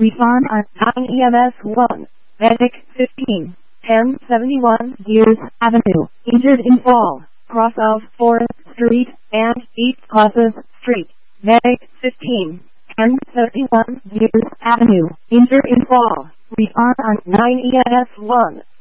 Refund on 9 EMS 1. Medic 15. 1071 Gears Avenue. Injured in fall. Cross of 4th Street and 8 Classes Street. Medic 15. 1071 Gears Avenue. Injured in fall. Refund on 9 EMS 1.